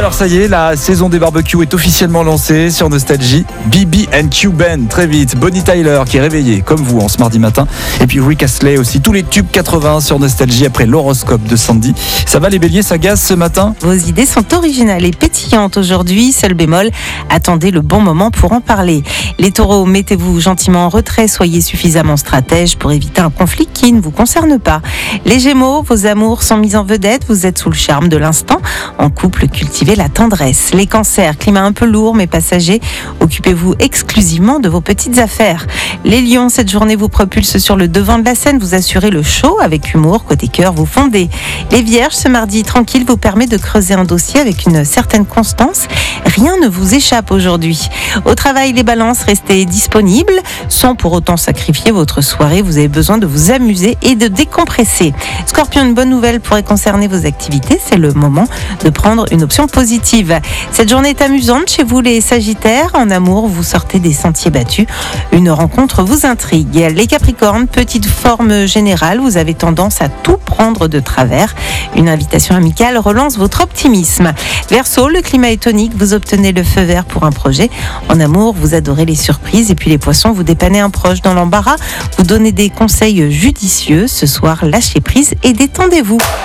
alors ça y est, la saison des barbecues est officiellement lancée sur Nostalgie. BB&Q Band, très vite. Bonnie Tyler qui est réveillée comme vous en ce mardi matin. Et puis Rick Astley aussi. Tous les tubes 80 sur Nostalgie après l'horoscope de Sandy. Ça va les béliers, ça gaze ce matin? Vos idées sont originales et pétillantes aujourd'hui. Seul bémol, attendez le bon moment pour en parler. Les taureaux, mettez-vous gentiment en retrait. Soyez suffisamment stratège pour éviter un conflit qui ne vous concerne pas. Les gémeaux, vos amours sont mis en vedette. Vous êtes sous le charme de l'instant. En couple, cultivez la tendresse. Les cancers, climat un peu lourd mais passager. Occupez-vous exclusivement de vos petites affaires. Les lions, cette journée vous propulse sur le devant de la scène. Vous assurez le show avec humour. Côté cœur, vous fondez. Les vierges, ce mardi tranquille vous permet de creuser un dossier avec une certaine constance. Rien ne vous échappe aujourd'hui. Au travail, les balances, restez disponibles sans pour autant sacrifier votre soirée. Vous avez besoin de vous amuser et de décompresser. Scorpion, une bonne nouvelle pourrait concerner vos activités. C'est le moment de prendre une option positive. Cette journée est amusante chez vous les sagittaires. En amour, vous sortez des sentiers battus. Une rencontre vous intrigue. Les capricornes, petite forme générale. Vous avez tendance à tout prendre de travers. Une invitation amicale relance votre optimisme. Verseau, le climat est tonique. Vous obtenez le feu vert pour un projet. En amour, vous adorez les surprises. Et puis les poissons, vous dépannez un proche dans l'embarras. Vous donnez des conseils judicieux. Ce soir, lâchez prise et détendez-vous.